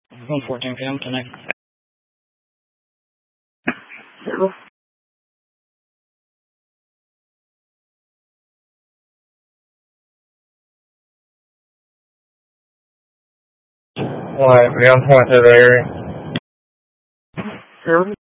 1:14 p.m. tonight. Why, we on point to the area?